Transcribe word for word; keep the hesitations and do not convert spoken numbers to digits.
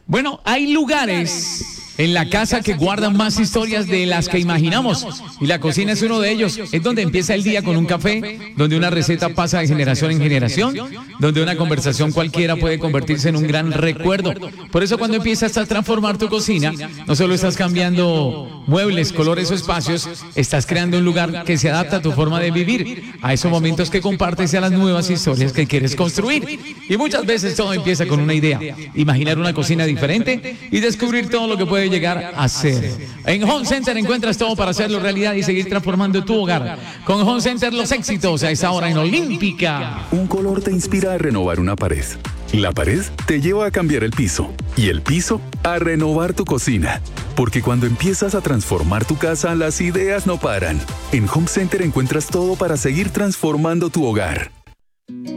Bueno, hay lugares en la casa que guardan más historias de las que imaginamos. Y la cocina es uno de ellos. Es donde empieza el día con un café, donde una receta pasa de generación en generación, donde una conversación cualquiera puede convertirse en un gran recuerdo. Por eso cuando empiezas a transformar tu cocina, no solo estás cambiando muebles, colores o espacios, estás creando un lugar que se adapta a tu forma de vivir, a esos momentos que compartes y a las nuevas historias que quieres construir. Y muchas veces todo empieza con una idea, imaginar una cocina diferente y descubrir todo lo que puede llegar a ser. En Home Center encuentras todo para hacerlo realidad y seguir transformando tu hogar. Con Home Center los éxitos a esta hora en Olímpica. Un color te inspira a renovar una pared. La pared te lleva a cambiar el piso. Y el piso a renovar tu cocina. Porque cuando empiezas a transformar tu casa, las ideas no paran. En Home Center encuentras todo para seguir transformando tu hogar.